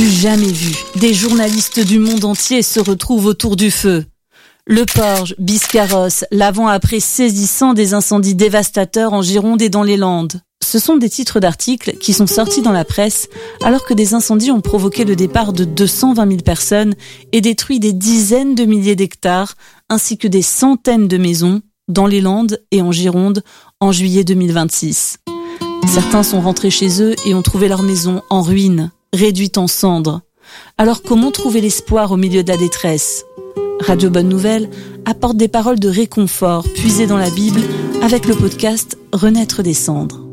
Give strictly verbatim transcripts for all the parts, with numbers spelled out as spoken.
Du jamais vu, des journalistes du monde entier se retrouvent autour du feu. Le Porge, Biscarrosse, l'avant-après saisissant des incendies dévastateurs en Gironde et dans les Landes. Ce sont des titres d'articles qui sont sortis dans la presse alors que des incendies ont provoqué le départ de deux cent vingt mille personnes et détruit des dizaines de milliers d'hectares ainsi que des centaines de maisons dans les Landes et en Gironde en juillet deux mille vingt-six. Certains sont rentrés chez eux et ont trouvé leur maison en ruine, réduite en cendres. Alors comment trouver l'espoir au milieu de la détresse ? Radio Bonne Nouvelle apporte des paroles de réconfort puisées dans la Bible avec le podcast Renaître des cendres.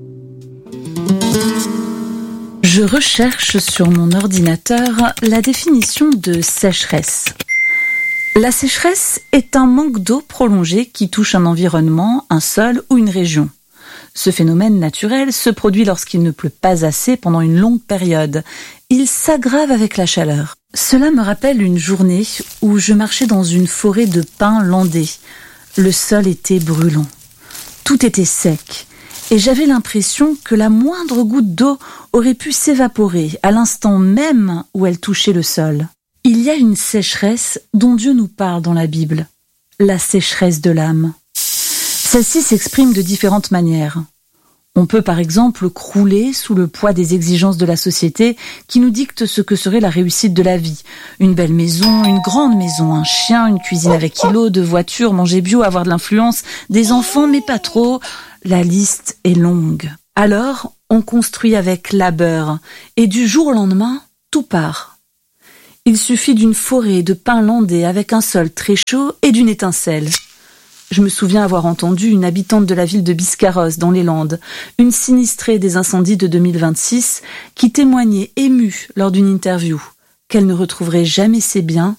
Je recherche sur mon ordinateur la définition de sécheresse. La sécheresse est un manque d'eau prolongé qui touche un environnement, un sol ou une région. Ce phénomène naturel se produit lorsqu'il ne pleut pas assez pendant une longue période. Il s'aggrave avec la chaleur. Cela me rappelle une journée où je marchais dans une forêt de pins landais. Le sol était brûlant. Tout était sec. Et j'avais l'impression que la moindre goutte d'eau aurait pu s'évaporer à l'instant même où elle touchait le sol. Il y a une sécheresse dont Dieu nous parle dans la Bible, la sécheresse de l'âme. Celle-ci s'exprime de différentes manières. On peut par exemple crouler sous le poids des exigences de la société qui nous dictent ce que serait la réussite de la vie. Une belle maison, une grande maison, un chien, une cuisine avec kilo, deux voitures, manger bio, avoir de l'influence, des enfants mais pas trop. La liste est longue. Alors, on construit avec labeur et du jour au lendemain, tout part. Il suffit d'une forêt de pins landais avec un sol très chaud et d'une étincelle. Je me souviens avoir entendu une habitante de la ville de Biscarrosse, dans les Landes, une sinistrée des incendies de deux mille vingt-six, qui témoignait émue lors d'une interview qu'elle ne retrouverait jamais ses biens